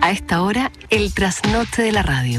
A esta hora, el trasnoche de la radio.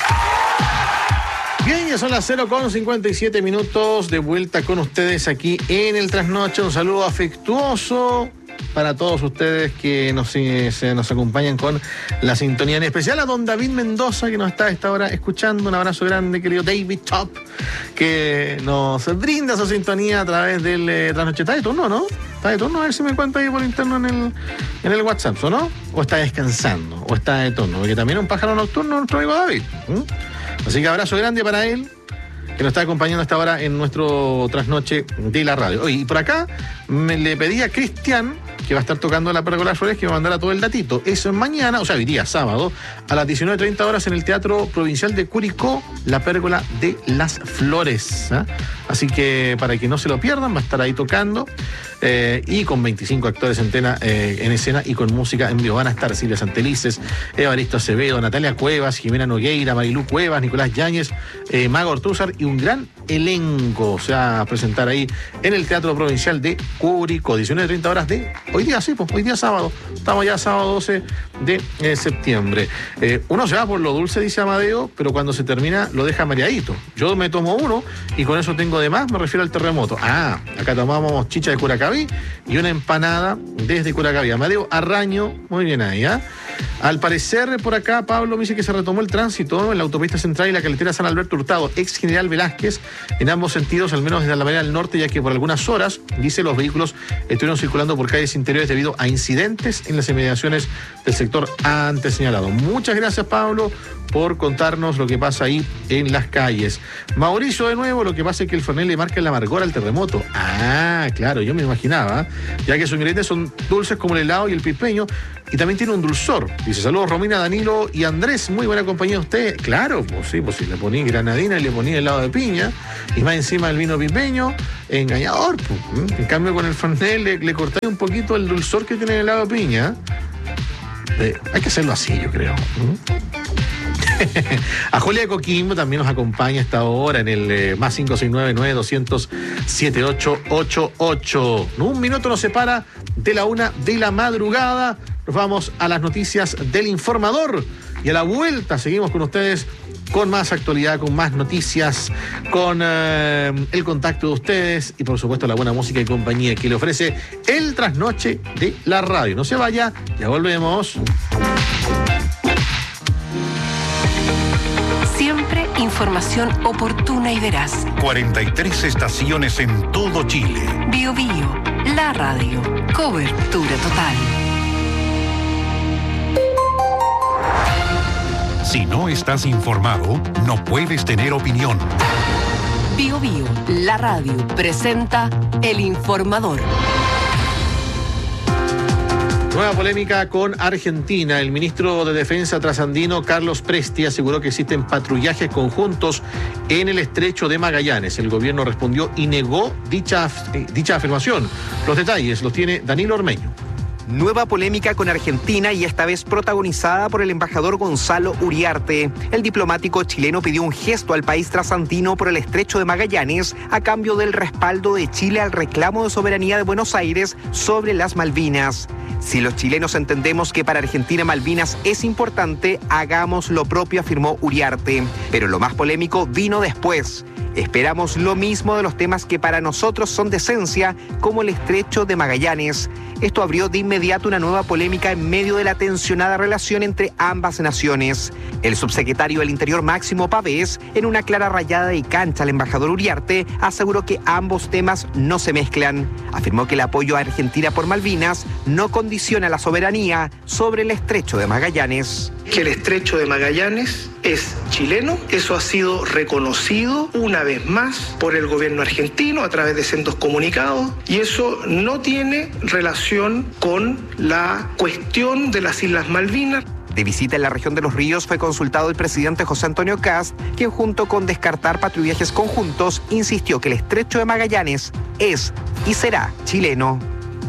Bien, ya son las 0:57 minutos, de vuelta con ustedes aquí en el trasnoche. Un saludo afectuoso para todos ustedes que nos acompañan con la sintonía, en especial a don David Mendoza, que nos está a esta hora escuchando. Un abrazo grande, querido David Top, que nos brinda su sintonía a través del trasnoche. Está de turno, ¿no? Está de turno, a ver si me cuenta ahí por interno en el WhatsApp, ¿o no? O está descansando, o está de turno, porque también es un pájaro nocturno nuestro amigo David. Así que abrazo grande para él, que nos está acompañando hasta ahora en nuestro trasnoche de la radio. Oye, y por acá le pedí a Cristian, que va a estar tocando la Pérgola de Flores, que me mandara todo el datito. Es mañana, o sea, hoy día, sábado, a las 19:30 horas en el Teatro Provincial de Curicó, la Pérgola de las Flores. Así que para que no se lo pierdan, va a estar ahí tocando, y con 25 actores en escena y con música en vivo. Van a estar Silvia Santelices, Evaristo Acevedo, Natalia Cuevas, Jimena Nogueira, Marilú Cuevas, Nicolás Yáñez, Mago Ortúzar y un gran elenco. Se va a presentar ahí en el Teatro Provincial de Curicó, 19:30 horas de hoy día, sí, pues hoy día sábado. Estamos ya sábado 12 de septiembre. Uno se va por lo dulce, dice Amadeo, pero cuando se termina lo deja mareadito. Yo me tomo uno y con eso tengo de más, me refiero al terremoto. Acá tomamos chicha de Curacaví y una empanada desde Curacaví. Amadeo Arraño, muy bien ahí, Al parecer, por acá, Pablo me dice que se retomó el tránsito en la autopista central y la carretera San Alberto Hurtado, ex General Velázquez, en ambos sentidos, al menos desde la Alameda del Norte, ya que por algunas horas, dice, los vehículos estuvieron circulando por calles interiores debido a incidentes en las inmediaciones del sector antes señalado. Muchas gracias, Pablo, por contarnos lo que pasa ahí en las calles. Mauricio, de nuevo, lo que pasa es que el Fernet le marca el amargor al terremoto. Claro, yo me imaginaba, ya que sus ingredientes son dulces como el helado y el pipeño, y también tiene un dulzor. Dice, saludos Romina, Danilo y Andrés, muy buena compañía de ustedes. Claro, pues sí, le poní granadina y le poní helado de piña, y más encima el vino pipeño, engañador, pues. En cambio con el Fernet le corté un poquito el dulzor que tiene el helado de piña. Hay que hacerlo así, yo creo. A Julia de Coquimbo también nos acompaña a esta hora en el más 569-900-7888. Un minuto nos separa de la 1 de la madrugada. Nos vamos a las noticias del Informador y a la vuelta seguimos con ustedes con más actualidad, con más noticias, con el contacto de ustedes y por supuesto la buena música y compañía que le ofrece el trasnoche de la radio. No se vaya, ya volvemos. Siempre información oportuna y veraz. 43 estaciones en todo Chile. Bio Bio, la radio. Cobertura total. Si no estás informado, no puedes tener opinión. Bio Bio, la radio, presenta El Informador. Nueva polémica con Argentina. El ministro de Defensa trasandino, Carlos Presti, aseguró que existen patrullajes conjuntos en el estrecho de Magallanes. El gobierno respondió y negó dicha afirmación. Los detalles los tiene Danilo Ormeño. Nueva polémica con Argentina y esta vez protagonizada por el embajador Gonzalo Uriarte. El diplomático chileno pidió un gesto al país trasandino por el estrecho de Magallanes a cambio del respaldo de Chile al reclamo de soberanía de Buenos Aires sobre las Malvinas. Si los chilenos entendemos que para Argentina Malvinas es importante, hagamos lo propio, afirmó Uriarte. Pero lo más polémico vino después. Esperamos lo mismo de los temas que para nosotros son de esencia, como el estrecho de Magallanes. Esto abrió de inmediato una nueva polémica en medio de la tensionada relación entre ambas naciones. El subsecretario del Interior Máximo Pavés, en una clara rayada de cancha al embajador Uriarte, aseguró que ambos temas no se mezclan. Afirmó que el apoyo a Argentina por Malvinas no condiciona la soberanía sobre el estrecho de Magallanes. Que el estrecho de Magallanes es chileno, eso ha sido reconocido una vez más por el gobierno argentino a través de sendos comunicados, y eso no tiene relación con la cuestión de las Islas Malvinas. De visita en la región de Los Ríos fue consultado el presidente José Antonio Kast, quien junto con descartar patrullajes conjuntos insistió que el estrecho de Magallanes es y será chileno.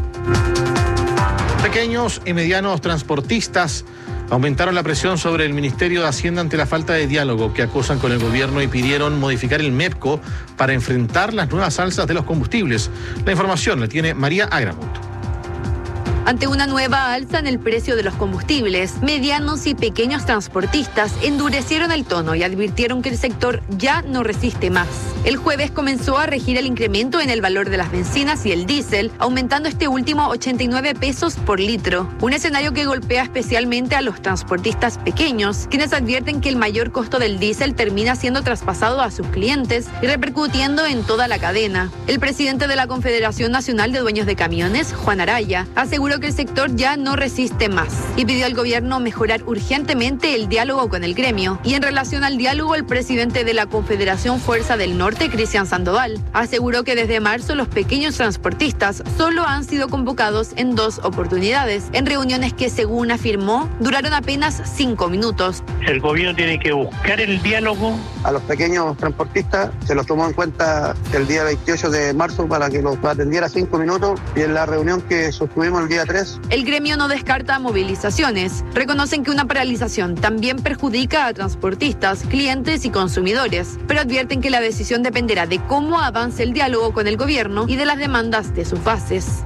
Pequeños y medianos transportistas aumentaron la presión sobre el Ministerio de Hacienda ante la falta de diálogo que acusan con el gobierno y pidieron modificar el MEPCO para enfrentar las nuevas alzas de los combustibles. La información la tiene María Agramunt. Ante una nueva alza en el precio de los combustibles, medianos y pequeños transportistas endurecieron el tono y advirtieron que el sector ya no resiste más. El jueves comenzó a regir el incremento en el valor de las bencinas y el diésel, aumentando este último 89 pesos por litro. Un escenario que golpea especialmente a los transportistas pequeños, quienes advierten que el mayor costo del diésel termina siendo traspasado a sus clientes y repercutiendo en toda la cadena. El presidente de la Confederación Nacional de Dueños de Camiones, Juan Araya, aseguró que el sector ya no resiste más y pidió al gobierno mejorar urgentemente el diálogo con el gremio. Y en relación al diálogo, el presidente de la Confederación Fuerza del Norte, Cristian Sandoval, aseguró que desde marzo los pequeños transportistas solo han sido convocados en 2 oportunidades, en reuniones que, según afirmó, duraron apenas 5 minutos. El gobierno tiene que buscar el diálogo. A los pequeños transportistas se los tomó en cuenta el día 28 de marzo para que los atendiera 5 minutos y en la reunión que sostuvimos el día 3. El gremio no descarta movilizaciones. Reconocen que una paralización también perjudica a transportistas, clientes y consumidores, pero advierten que la decisión dependerá de cómo avance el diálogo con el gobierno y de las demandas de sus bases.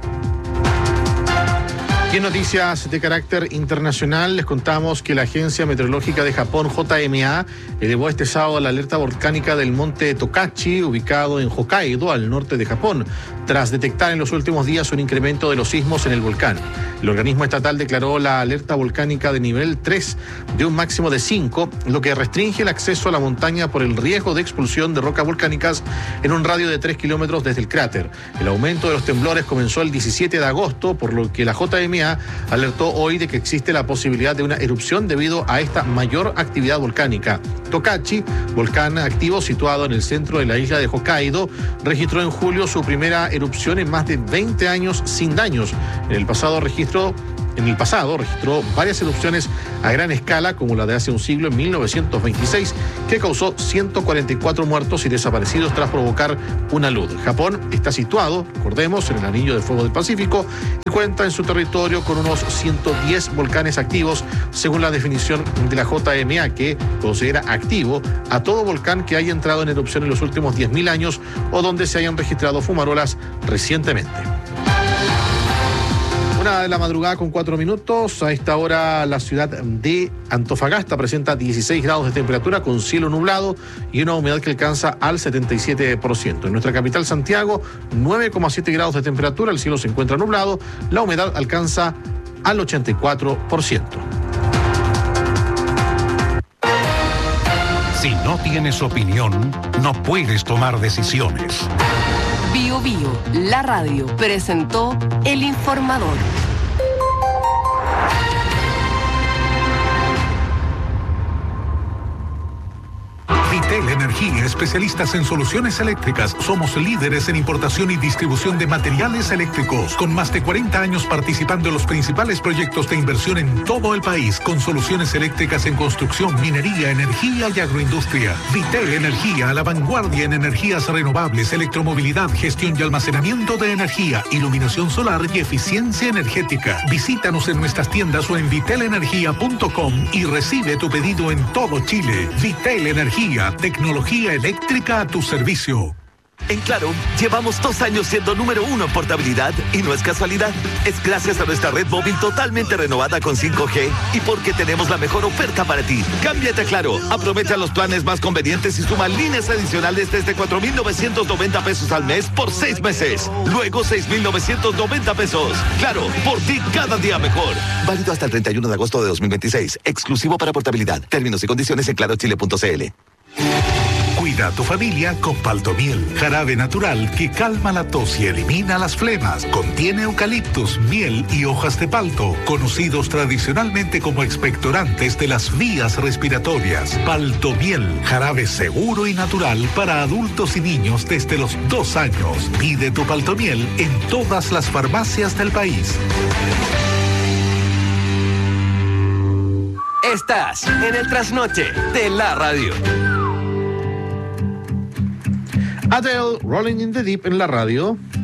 Y en noticias de carácter internacional les contamos que la Agencia Meteorológica de Japón, JMA, elevó este sábado la alerta volcánica del monte Tokachi, ubicado en Hokkaido, al norte de Japón, tras detectar en los últimos días un incremento de los sismos en el volcán. El organismo estatal declaró la alerta volcánica de nivel 3 de un máximo de 5, lo que restringe el acceso a la montaña por el riesgo de expulsión de rocas volcánicas en un radio de 3 kilómetros desde el cráter. El aumento de los temblores comenzó el 17 de agosto, por lo que la JMA alertó hoy de que existe la posibilidad de una erupción debido a esta mayor actividad volcánica. Tokachi, volcán activo situado en el centro de la isla de Hokkaido, registró en julio su primera erupción en más de 20 años sin daños. En el pasado registró varias erupciones a gran escala, como la de hace un siglo en 1926, que causó 144 muertos y desaparecidos tras provocar una luz. Japón está situado, recordemos, en el anillo de fuego del Pacífico y cuenta en su territorio con unos 110 volcanes activos, según la definición de la JMA, que considera activo a todo volcán que haya entrado en erupción en los últimos 10.000 años o donde se hayan registrado fumarolas recientemente. 1:04 a.m. A esta hora la ciudad de Antofagasta presenta 16 grados de temperatura con cielo nublado y una humedad que alcanza al 77%. En nuestra capital Santiago, 9,7 grados de temperatura, el cielo se encuentra nublado, la humedad alcanza al 84%. Si no tienes opinión, no puedes tomar decisiones. Bio Bio, la radio, presentó El Informador. Vitel Energía, especialistas en soluciones eléctricas. Somos líderes en importación y distribución de materiales eléctricos, con más de 40 años participando en los principales proyectos de inversión en todo el país, con soluciones eléctricas en construcción, minería, energía y agroindustria. Vitel Energía, a la vanguardia en energías renovables, electromovilidad, gestión y almacenamiento de energía, iluminación solar y eficiencia energética. Visítanos en nuestras tiendas o en vitelenergia.com y recibe tu pedido en todo Chile. Vitel Energía, tecnología eléctrica a tu servicio. En Claro, llevamos 2 años siendo número 1 en portabilidad y no es casualidad. Es gracias a nuestra red móvil totalmente renovada con 5G y porque tenemos la mejor oferta para ti. Cámbiate a Claro, aprovecha los planes más convenientes y suma líneas adicionales desde 4.990 pesos al mes por 6 meses. Luego 6.990 pesos. Claro, por ti cada día mejor. Válido hasta el 31 de agosto de 2026. Exclusivo para portabilidad. Términos y condiciones en clarochile.cl. Cuida a tu familia con Paltomiel, jarabe natural que calma la tos y elimina las flemas. Contiene eucaliptus, miel y hojas de palto, conocidos tradicionalmente como expectorantes de las vías respiratorias. Paltomiel, jarabe seguro y natural para adultos y niños desde los 2 años. Pide tu Paltomiel en todas las farmacias del país. Estás en el trasnoche de la radio. Adele, Rolling in the Deep en la radio.